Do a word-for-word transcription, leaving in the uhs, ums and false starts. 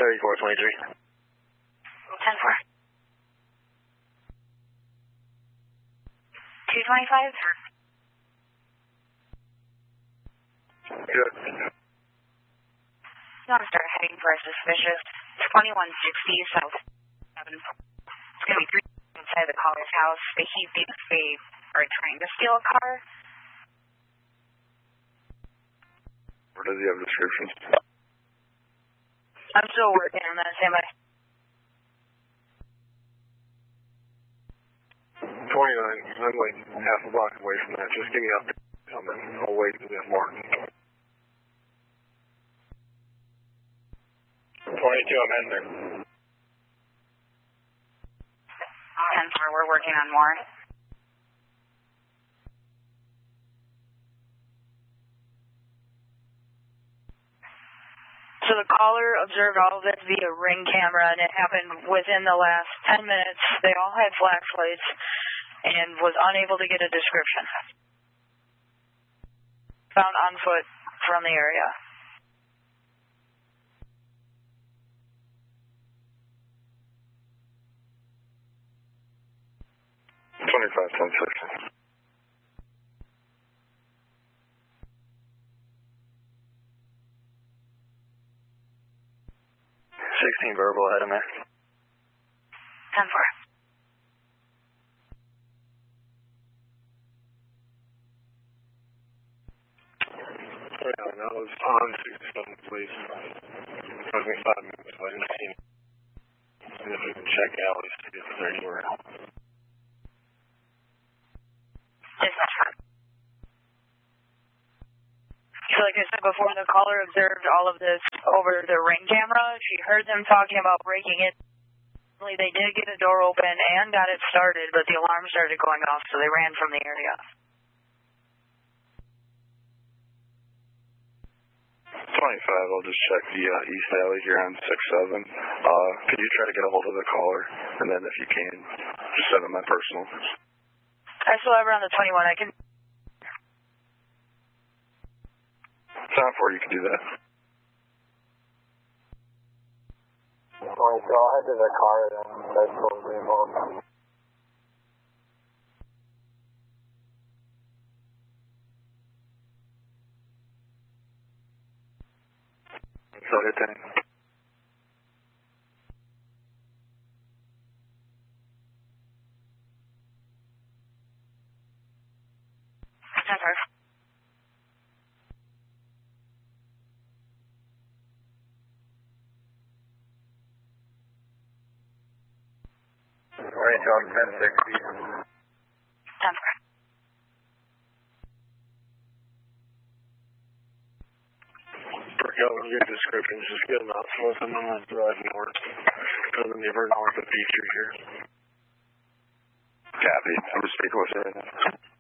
thirty-four twenty-three. ten four. two twenty-five? Good. You want to start heading for a suspicious twenty-one sixty South seven. It's going to be three inside the caller's house. He thinks they are trying to steal a car. Or does he have descriptions? I'm still working on that. Stand by. twenty-nine. I'm like half a block away from that. Just give me up. I'll wait and get more. twenty-two, I'm in there. ten four, we're working on more. So the caller observed all of this via ring camera, and it happened within the last ten minutes. They all had flashlights and was unable to get a description. Found on foot from the area. twenty-five ten six. sixteen verbal ahead of me. ten four. Yeah, that was on sixty-seven, please. It took me five minutes, so I didn't see him. And if we can check out, we see if there's anywhere else. So like I said before, the caller observed all of this over the ring camera. She heard them talking about breaking it. They did get a door open and got it started, but the alarm started going off, so they ran from the area. twenty-five, I'll just check the uh, East Alley here on six seven. Uh, could you try to get a hold of the caller? And then if you can, just send them my personal. I still have her on the twenty-one. I can... Time for you can do that. Alright, so I'll head to the car then. That's totally involved. So hit that. ten four. Alright, John, ten sixty. ten four. Go and get descriptions, just get them out. So if I'm going to drive north, because I'm never north of feature here. Copy. I'm just speaking with her right now.